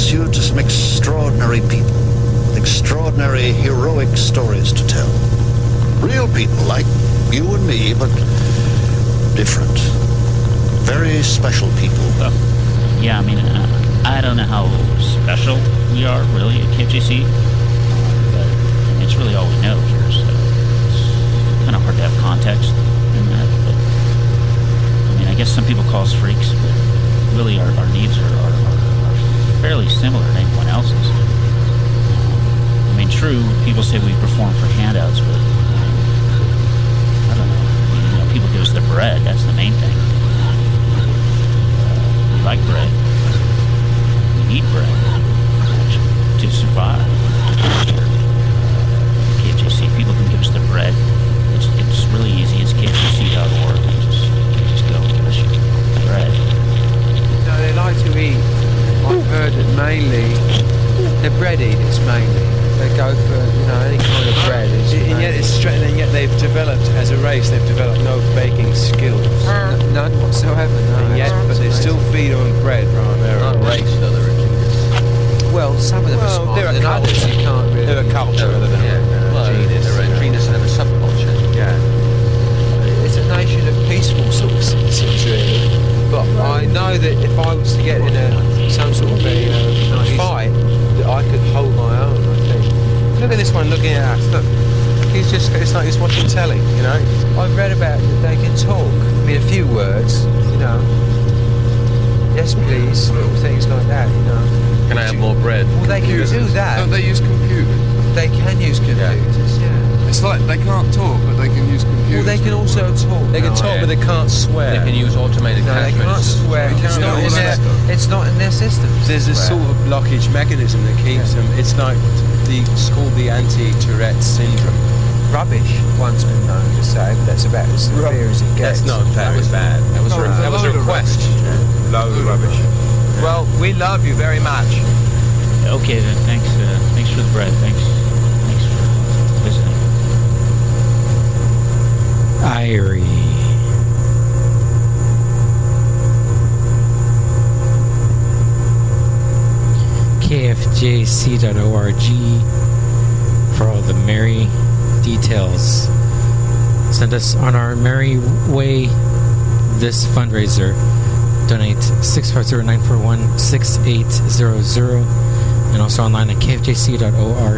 introduce you to some extraordinary people with extraordinary heroic stories to tell. Real people like you and me, but different. Very special people. Yeah, I mean, I don't know how special we are, really, at KFJC. But it's really all we know here, so it's kind of hard to have context in that. But, I mean, I guess some people call us freaks, but really our needs are fairly similar to anyone else's. I mean, true, people say we perform for handouts, but I don't know. I mean, people give us the bread. That's the main thing. We like bread. We need bread to survive. KFJC, people can give us the bread. It's really easy. It's KFJC.org. Just go and give us bread. No, they like to eat. I've heard that mainly they're bread eaters mainly. They go for any kind of bread. And yet they've developed, as a race, they've developed no baking skills. None whatsoever. No. But they still feed on bread primarily. Not a race, though. They're a genius. Well, some of them are smarter than others. You can't really. They're a culture rather than a genus. They're a genus and a subculture. Yeah. It's a nation of peaceful sort of citizens, really. But I know that if I was to get in some sort of a fight, that I could hold my own, I think. Look at this one looking at us. Look. It's like he's watching telly, I've read about that they can talk. I mean, a few words, Yes, please, little things like that, Can I have more bread? Well, they can do that. Don't they use computers? They can use computers, yeah. It's like they can't talk, but they can use computers. Well, they can also talk. They can talk, but they can't swear. They can use automated No, they cash can't registers. swear. It's not in their systems. There's a sort of blockage mechanism that keeps them. It's like it's called the anti-Tourette syndrome. Rubbish, once been known to say, but that's about as severe as it gets. That's not very bad. That was a request. Load of rubbish. Well, we love you very much. Okay, then. Thanks for the bread. Thanks for visiting. Irie. KFJC.org for all the merry details. Send us on our merry way this fundraiser. Donate 650-941-6800 and also online at kfjc.org.